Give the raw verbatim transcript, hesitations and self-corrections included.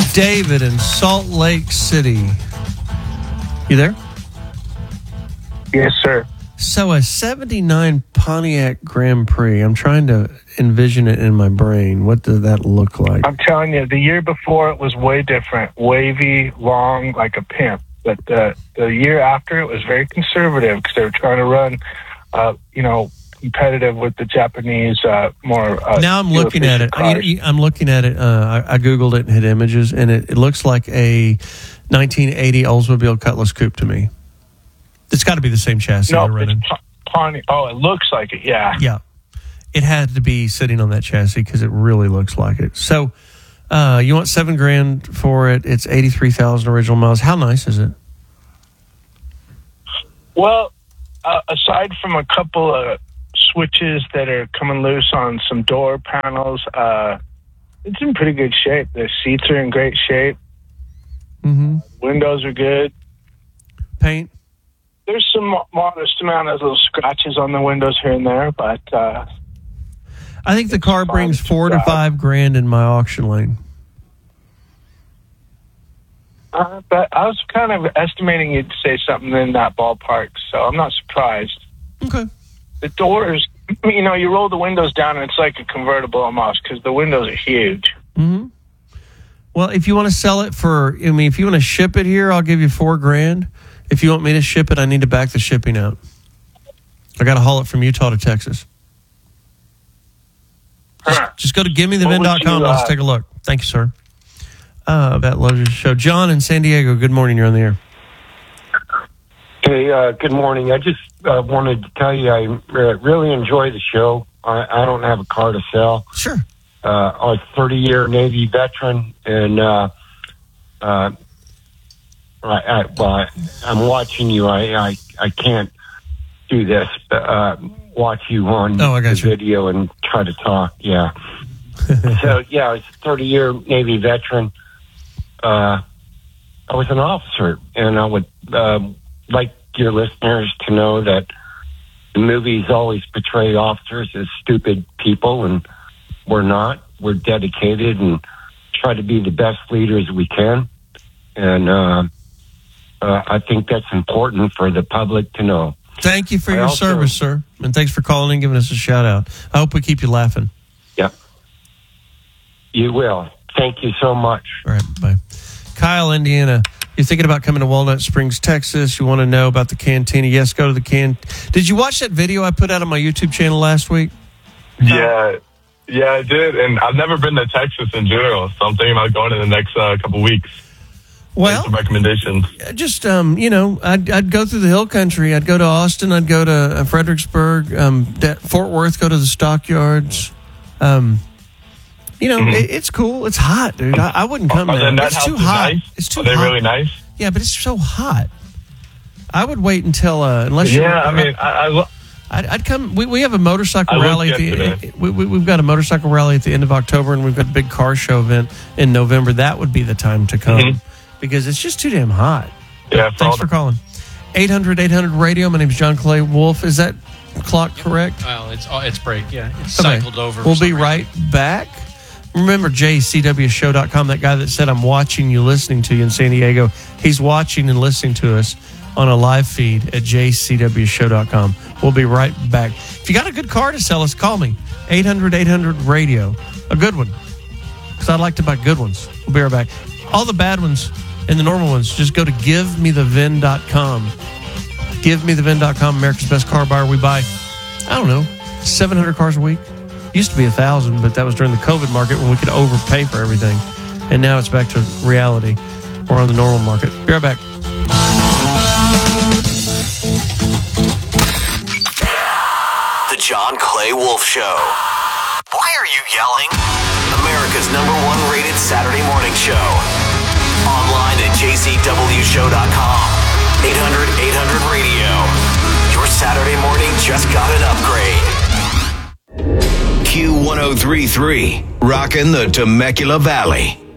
David in Salt Lake City. You there? Yes, sir. So a seventy-nine Pontiac Grand Prix. I'm trying to envision it in my brain. What does that look like? I'm telling you, the year before it was way different. Wavy, long, like a pimp. But the, the year after it was very conservative because they were trying to run, uh, you know, competitive with the Japanese, uh, more. Uh, now I'm looking at it. I, I'm looking at it. Uh, I, I Googled it and hit images, and it, it looks like a nineteen eighty Oldsmobile Cutlass Coupe to me. It's got to be the same chassis no, they're running. It's Pontiac. Oh, it looks like it, yeah. Yeah. It had to be sitting on that chassis because it really looks like it. So uh, you want seven grand for it. It's eighty-three thousand original miles. How nice is it? Well, uh, aside from a couple of switches that are coming loose on some door panels, uh, it's in pretty good shape. The seats are in great shape. Mm-hmm. Windows are good. Paint? There's some modest amount of little scratches on the windows here and there, but uh, I think the car brings four to five grand in my auction lane. Uh, but I was kind of estimating you'd say something in that ballpark, so I'm not surprised. Okay. The doors, you know, you roll the windows down and it's like a convertible almost because the windows are huge. Mm-hmm. Well, if you want to sell it for, I mean, if you want to ship it here, I'll give you four grand. If you want me to ship it, I need to back the shipping out. I got to haul it from Utah to Texas. Just, just go to give me the vin dot com and let's take a look. Thank you, sir. Uh, that loves your show. John in San Diego, good morning. You're on the air. Hey, uh, good morning. I just uh, wanted to tell you I uh, really enjoy the show. I, I don't have a car to sell. Sure. Uh, I'm a thirty-year Navy veteran, and uh, uh, I, I, well, I, I'm watching you. I, I, I can't do this. Uh, watch you on oh, I got the you. video and try to talk. Yeah. So yeah, I was a thirty-year Navy veteran. Uh, I was an officer, and I would uh, like your listeners to know that the movies always portray officers as stupid people, and we're not. We're dedicated and try to be the best leaders we can. And uh, uh, I think that's important for the public to know. Thank you for I your also, service, sir. And thanks for calling and giving us a shout out. I hope we keep you laughing. Yeah. You will. Thank you so much. All right, bye. Kyle, Indiana. You're thinking about coming to Walnut Springs, Texas. You want to know about the Cantina. Yes, go to the can. Did you watch that video I put out on my YouTube channel last week? Yeah. Yeah, I did. And I've never been to Texas in general, so I'm thinking about going in the next uh, couple weeks. Well, some recommendations. Just, um, you know, I'd, I'd go through the hill country. I'd go to Austin. I'd go to uh, Fredericksburg, um, Fort Worth, go to the stockyards. Um, you know, mm-hmm. it, it's cool. It's hot, dude. I, I wouldn't come there. It's too hot. Nice? It's too Are they hot. really nice? Yeah, but it's so hot. I would wait until, uh, unless you Yeah, I mean, I... I I'd, I'd come. We, we have a motorcycle I rally. At the, we, we, we've got a motorcycle rally at the end of October, and we've got a big car show event in November. That would be the time to come mm-hmm. because it's just too damn hot. Yeah. Thanks for, for calling. eight hundred eight hundred radio. My name's John Clay Wolf. Is that clock yep. correct? Oh, it's oh, it's break. Yeah, it's okay. cycled over. We'll be right back. Remember J C W show dot com, that guy that said, I'm watching you, listening to you in San Diego. He's watching and listening to us on a live feed at J C W show dot com. We'll be right back. If you got a good car to sell us, call me. eight hundred eight hundred radio. A good one. Because I'd like to buy good ones. We'll be right back. All the bad ones and the normal ones, just go to give me the vin dot com. give me the vin dot com, America's Best Car Buyer. We buy, I don't know, seven hundred cars a week. Used to be one thousand, but that was during the COVID market when we could overpay for everything. And now it's back to reality. We're on the normal market. Be right back. The John Clay Wolf Show. Why are you yelling? America's number one rated Saturday morning show. Online at J C W show dot com. eight hundred eight hundred radio. Your Saturday morning just got an upgrade. Q one oh three point three, rocking the Temecula Valley.